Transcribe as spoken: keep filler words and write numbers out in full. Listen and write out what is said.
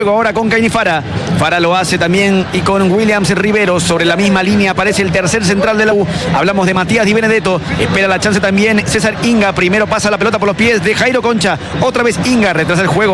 Ahora con Caini Fara. Fara lo hace también y con Williams Rivero. Sobre la misma línea aparece el tercer central de la U. Hablamos de Matías Di Benedetto. Espera la chance también César Inga. Primero pasa la pelota por los pies de Jairo Concha. Otra vez Inga retrasa el juego.